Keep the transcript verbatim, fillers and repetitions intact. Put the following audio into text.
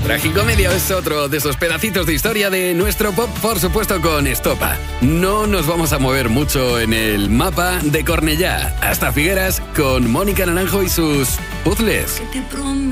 Tragicomedia es otro de esos pedacitos de historia de nuestro pop, por supuesto con Estopa. No nos vamos a mover mucho en el mapa de Cornellá hasta Figueras con Mónica Naranjo y sus puzzles.